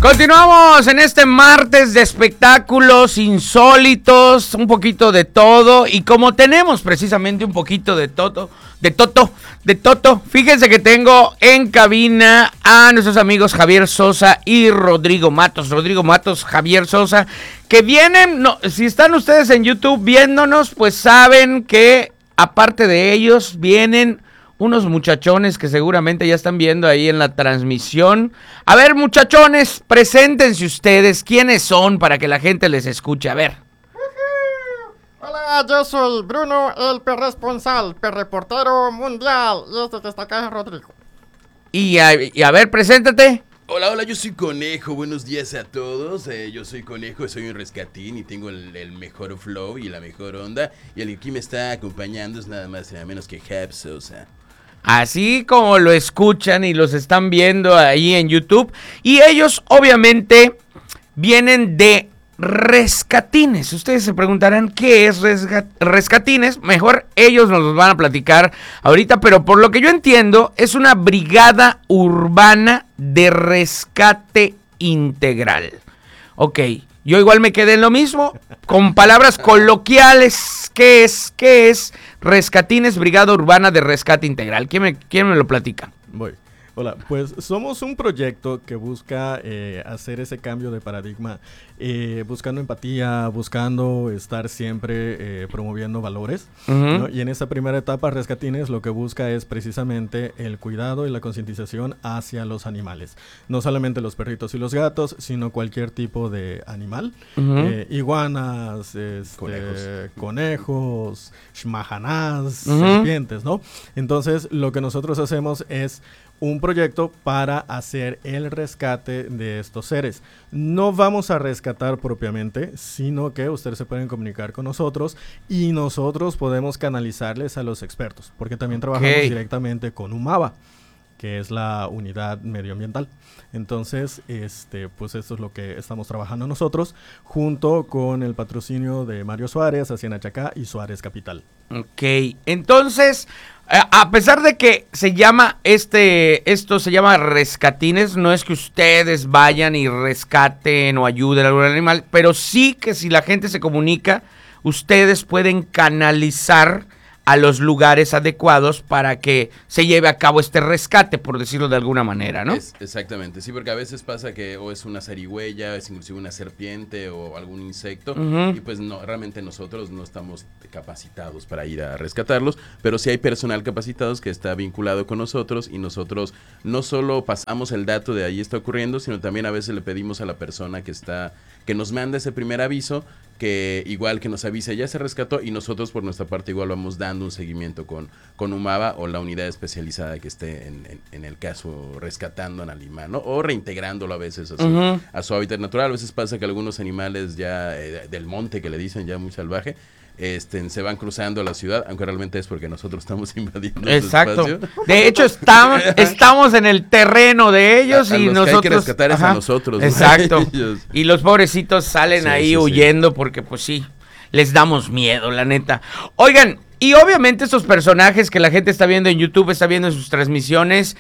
Continuamos en este martes de espectáculos insólitos, un poquito de todo, y como tenemos precisamente un poquito de Toto, fíjense que tengo en cabina a nuestros amigos Javier Sosa y Rodrigo Matos, Javier Sosa, que vienen, si están ustedes en YouTube viéndonos, pues saben que aparte de ellos vienen unos muchachones que seguramente ya están viendo ahí en la transmisión. A ver, muchachones, preséntense ustedes. ¿Quiénes son para que la gente les escuche? A ver. Hola, yo soy Bruno, el perresponsal, perreportero mundial. Y este que está acá es Rodrigo. Y a ver, preséntate. Hola, yo soy Conejo, buenos días a todos, yo soy Conejo, soy un rescatín y tengo el mejor flow y la mejor onda, y el que aquí me está acompañando es nada más y nada menos que Javier Sosa. Así como lo escuchan y los están viendo ahí en YouTube, y ellos obviamente vienen de Rescatines. Ustedes se preguntarán qué es Rescatines. Mejor ellos nos los van a platicar ahorita, pero por lo que yo entiendo es una brigada urbana de rescate integral. Ok, yo igual me quedé en lo mismo, con palabras coloquiales. ¿Qué es Rescatines, brigada urbana de rescate integral? ¿Quién me lo platica? Voy. Hola, pues somos un proyecto que busca hacer ese cambio de paradigma, buscando empatía, buscando estar siempre promoviendo valores, ¿no? Y en esta primera etapa, Rescatines lo que busca es precisamente el cuidado y la concientización hacia los animales. No solamente los perritos y los gatos, sino cualquier tipo de animal. Iguanas, conejos, shmahanás, serpientes, ¿no? Entonces, lo que nosotros hacemos es un proyecto para hacer el rescate de estos seres. No vamos a rescatar propiamente, sino que ustedes se pueden comunicar con nosotros y nosotros podemos canalizarles a los expertos, porque también trabajamos directamente con UMAVA, que es la unidad medioambiental. Entonces, pues esto es lo que estamos trabajando nosotros, junto con el patrocinio de Mario Suárez, Hacienda Chacá y Suárez Capital. Ok, entonces, a pesar de que se llama esto se llama Rescatines, no es que ustedes vayan y rescaten o ayuden a algún animal, pero sí que si la gente se comunica, ustedes pueden canalizar a los lugares adecuados para que se lleve a cabo este rescate, por decirlo de alguna manera, ¿no? Exactamente, sí, porque a veces pasa que o es una zarigüeya, es inclusive una serpiente o algún insecto, y pues no, realmente nosotros no estamos capacitados para ir a rescatarlos, pero sí hay personal capacitados que está vinculado con nosotros, y nosotros no solo pasamos el dato de ahí está ocurriendo, sino también a veces le pedimos a la persona que nos manda ese primer aviso, que igual que nos avise ya se rescató, y nosotros por nuestra parte igual vamos dando un seguimiento con UMAVA o la unidad especializada que esté en el caso rescatando al animal, ¿no? O reintegrándolo a veces a su hábitat natural. A veces pasa que algunos animales ya del monte, que le dicen ya muy salvaje, se van cruzando a la ciudad, aunque realmente es porque nosotros estamos invadiendo su espacio. De hecho, estamos en el terreno de ellos y nosotros que hay que rescatar es a nosotros. Exacto. Y los pobrecitos salen huyendo porque pues sí, les damos miedo, la neta. Oigan, y obviamente estos personajes que la gente está viendo en YouTube, está viendo en sus transmisiones,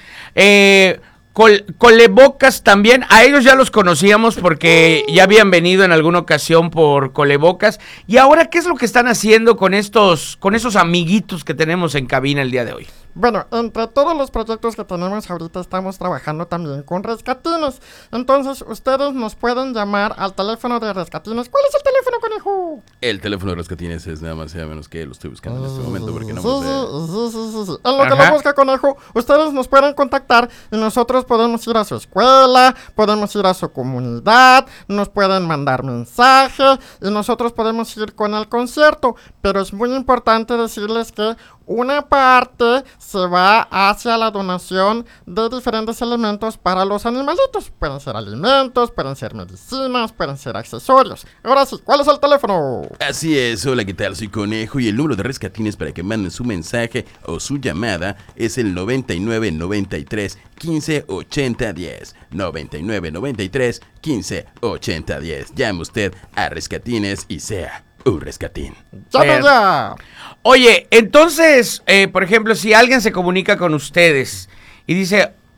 Colebocas también, a ellos ya los conocíamos porque ya habían venido en alguna ocasión por Colebocas. Y ahora, ¿qué es lo que están haciendo con esos amiguitos que tenemos en cabina el día de hoy? Bueno, entre todos los proyectos que tenemos ahorita estamos trabajando también con Rescatines. Entonces, ustedes nos pueden llamar al teléfono de Rescatines. ¿Cuál es el teléfono, Conejo? El teléfono de Rescatines es nada más y nada menos que lo estoy buscando en este momento porque no me sé. Sí. En lo que lo busca, Conejo, ustedes nos pueden contactar y nosotros podemos ir a su escuela, podemos ir a su comunidad, nos pueden mandar mensaje y nosotros podemos ir con el concierto. Pero es muy importante decirles que una parte se va hacia la donación de diferentes elementos para los animalitos. Pueden ser alimentos, pueden ser medicinas, pueden ser accesorios. Ahora sí, ¿cuál es el teléfono? Así es, hola, ¿qué tal? Soy Conejo y el número de Rescatines para que manden su mensaje o su llamada es el 99 93 15 80 10. 99 93 15 80 10. Llame usted a Rescatines y sea un rescatín. ¡Ya! Oye, entonces, por ejemplo, si alguien se comunica con ustedes y dice,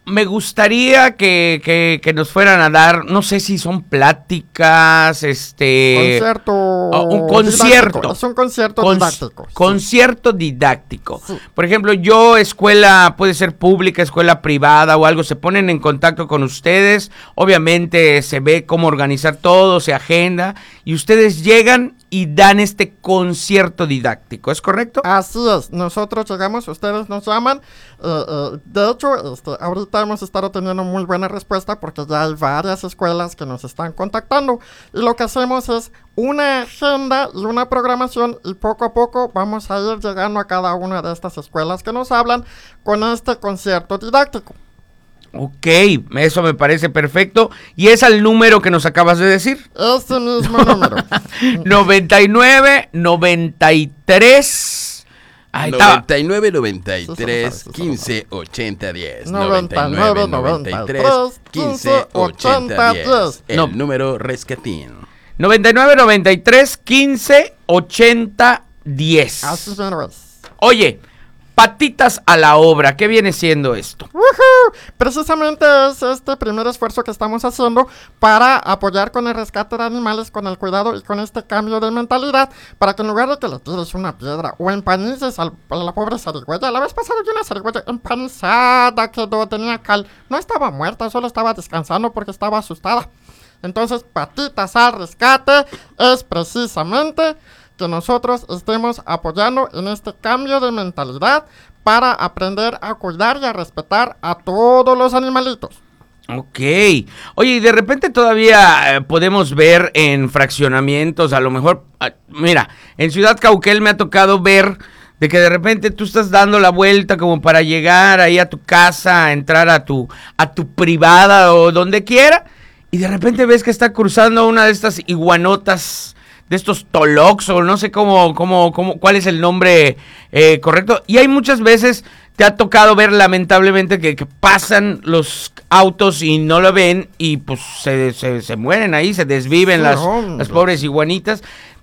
me gustaría que nos fueran a dar, no sé si son pláticas, Concierto. un concierto. Didáctico. Es un concierto didáctico. Concierto didáctico. Sí. Por ejemplo, yo, escuela, puede ser pública, escuela privada o algo, se ponen en contacto con ustedes. Obviamente se ve cómo organizar todo, se agenda y ustedes llegan y dan este concierto didáctico, ¿es correcto? Así es, nosotros llegamos, ustedes nos llaman, de hecho, ahorita hemos estado teniendo muy buena respuesta porque ya hay varias escuelas que nos están contactando y lo que hacemos es una agenda y una programación y poco a poco vamos a ir llegando a cada una de estas escuelas que nos hablan con este concierto didáctico. Ok, eso me parece perfecto. ¿Y es al número que nos acabas de decir? Ese mismo número. 99 93 Ahí está. 99 93 15 80 10. 99 93 15 80 10. El número rescatín. 99 93 15 80 10. Así es. Oye, patitas a la obra, ¿qué viene siendo esto? Precisamente es este primer esfuerzo que estamos haciendo para apoyar con el rescate de animales, con el cuidado y con este cambio de mentalidad, para que en lugar de que le tires una piedra o empanices a la pobre zarigüeya, la vez pasada vi una zarigüeya empanizada, quedó, tenía cal, no estaba muerta, solo estaba descansando porque estaba asustada. Entonces, patitas al rescate es precisamente que nosotros estemos apoyando en este cambio de mentalidad para aprender a cuidar y a respetar a todos los animalitos. Ok. Oye, y de repente todavía podemos ver en fraccionamientos, a lo mejor, mira, en Ciudad Cauquel me ha tocado ver de que de repente tú estás dando la vuelta como para llegar ahí a tu casa, entrar a tu privada o donde quiera, y de repente ves que está cruzando una de estas iguanotas, de estos tolox, o no sé cuál es el nombre correcto. Y hay muchas veces, te ha tocado ver lamentablemente que pasan los autos y no lo ven y pues se mueren ahí, se desviven las pobres iguanitas.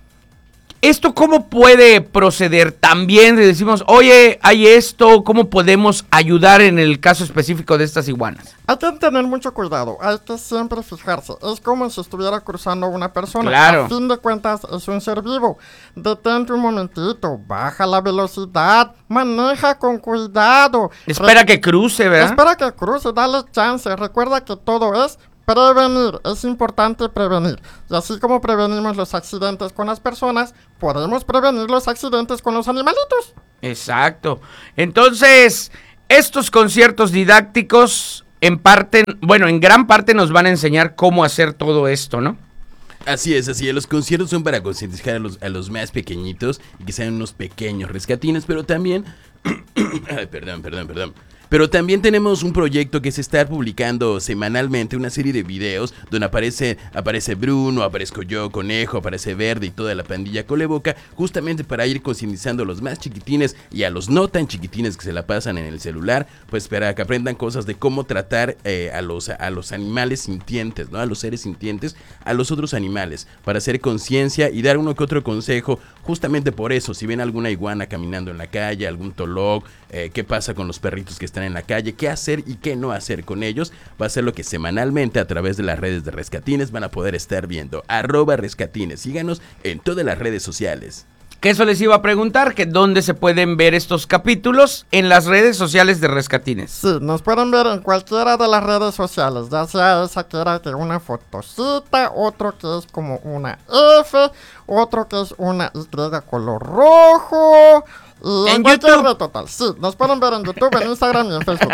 ¿Esto cómo puede proceder? También le decimos, oye, hay esto, ¿cómo podemos ayudar en el caso específico de estas iguanas? Hay que tener mucho cuidado, hay que siempre fijarse. Es como si estuviera cruzando una persona. Claro. A fin de cuentas, es un ser vivo. Detente un momentito, baja la velocidad, maneja con cuidado. Espera que cruce, ¿verdad? Espera que cruce, dale chance. Recuerda que todo es prevenir, es importante prevenir. Y así como prevenimos los accidentes con las personas, podemos prevenir los accidentes con los animalitos. Exacto. Entonces, estos conciertos didácticos, en gran parte nos van a enseñar cómo hacer todo esto, ¿no? Así es. Los conciertos son para concientizar a los más pequeñitos y que sean unos pequeños rescatines, pero también... Ay, perdón. Pero también tenemos un proyecto que se está publicando semanalmente, una serie de videos donde aparece Bruno, aparezco yo, Conejo, aparece Verde y toda la pandilla Coleboca, justamente para ir concientizando a los más chiquitines y a los no tan chiquitines que se la pasan en el celular, pues para que aprendan cosas de cómo tratar a los animales sintientes, ¿no? A los seres sintientes, a los otros animales, para hacer conciencia y dar uno que otro consejo, justamente por eso, si ven alguna iguana caminando en la calle, algún toloc, qué pasa con los perritos que están en la calle, qué hacer y qué no hacer con ellos, va a ser lo que semanalmente a través de las redes de Rescatines van a poder estar viendo. @Rescatines, síganos en todas las redes sociales. Que eso les iba a preguntar, que dónde se pueden ver estos capítulos en las redes sociales de Rescatines. Sí, nos pueden ver en cualquiera de las redes sociales, ya sea esa que era que una fotocita, otro que es como una F, otro que es una Y color rojo. Y en cualquier red total, sí, nos pueden ver en YouTube, en Instagram y en Facebook.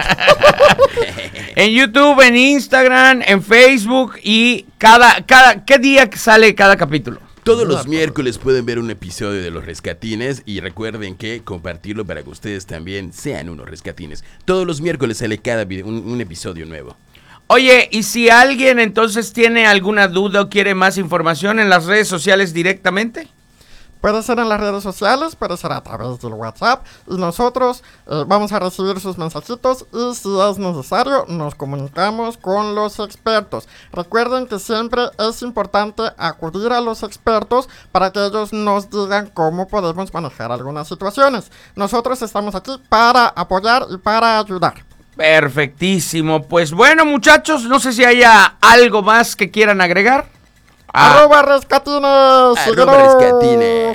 En YouTube, en Instagram, en Facebook y ¿qué día sale cada capítulo? Todos los miércoles pueden ver un episodio de Los Rescatines y recuerden que compartirlo para que ustedes también sean unos rescatines. Todos los miércoles sale cada video, un episodio nuevo. Oye, y si alguien entonces tiene alguna duda o quiere más información en las redes sociales directamente. Puede ser en las redes sociales, puede ser a través del WhatsApp y nosotros vamos a recibir sus mensajitos y si es necesario nos comunicamos con los expertos. Recuerden que siempre es importante acudir a los expertos para que ellos nos digan cómo podemos manejar algunas situaciones. Nosotros estamos aquí para apoyar y para ayudar. Perfectísimo. Pues bueno, muchachos, no sé si haya algo más que quieran agregar. @rescatines. @rescatines.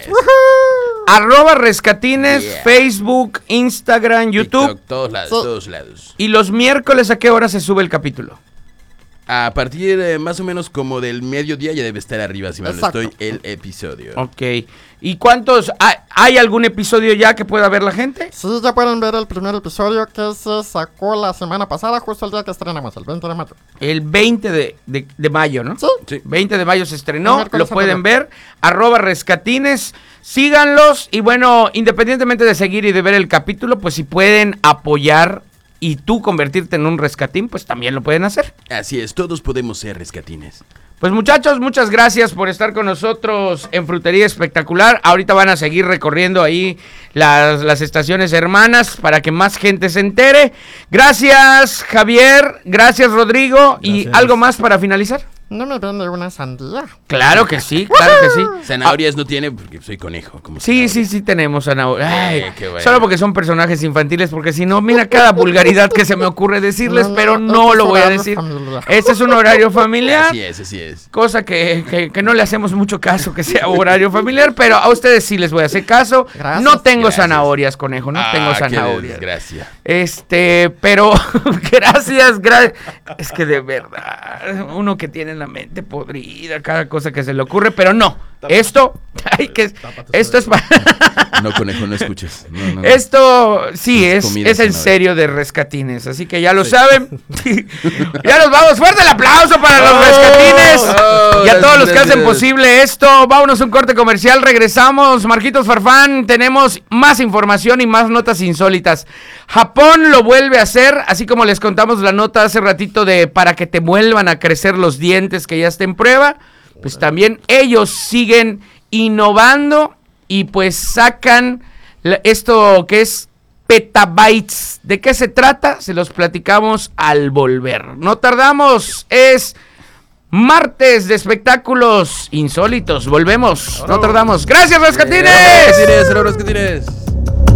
@rescatines, Yeah. Facebook, Instagram, YouTube. TikTok, todos lados, Sí. todos lados. Y los miércoles, ¿a qué hora se sube el capítulo? A partir más o menos como del mediodía ya debe estar arriba, si mal no Exacto. estoy, el episodio. Ok. ¿Y cuántos? ¿Hay algún episodio ya que pueda ver la gente? Sí, ya pueden ver el primer episodio que se sacó la semana pasada, justo el día que estrenamos, el 20 de mayo. El 20 de mayo, ¿no? Sí. Sí. 20 de mayo se estrenó, Miércoles lo pueden anterior. ver, @rescatines, síganlos y bueno, independientemente de seguir y de ver el capítulo, pues si pueden apoyar y tú convertirte en un rescatín, pues también lo pueden hacer. Así es, todos podemos ser rescatines. Pues muchachos, muchas gracias por estar con nosotros en Frutería Espectacular. Ahorita van a seguir recorriendo ahí las estaciones hermanas para que más gente se entere. Gracias Javier, gracias Rodrigo. ¿Y Gracias. algo más para finalizar? ¿No me vende una sandía? Claro que sí, claro que sí. Zanahorias no tiene porque soy conejo. Como Sí, zanahoria. sí tenemos zanahoria. Ay, Qué bueno. solo porque son personajes infantiles, porque si no, mira cada vulgaridad que se me ocurre decirles, pero no este lo es voy a horario decir. familiar. Este es un horario familiar, Así es, así es. cosa que no le hacemos mucho caso que sea horario familiar, pero a ustedes sí les voy a hacer caso. Gracias. No tengo Gracias. zanahorias, conejo, no tengo Qué zanahorias. desgracia. Pero gracias. Es que de verdad, uno que tiene la mente podrida, cada cosa que se le ocurre, pero no. Esto es para... No, conejo, no escuches. No. Esto sí Es comida es en zanahoria. serio de rescatines, así que ya lo saben. Ya nos vamos. Fuerte el aplauso para los rescatines y a todos los que hacen posible esto. Vámonos a un corte comercial, regresamos. Marquitos Farfán, tenemos más información y más notas insólitas. Japón lo vuelve a hacer, así como les contamos la nota hace ratito de para que te vuelvan a crecer los dientes que ya está en prueba. Pues también ellos siguen innovando y pues sacan esto que es petabytes. ¿De qué se trata? Se los platicamos al volver. No tardamos, es martes de espectáculos insólitos. Volvemos, no tardamos. ¡Gracias, rescatines! Rescatines.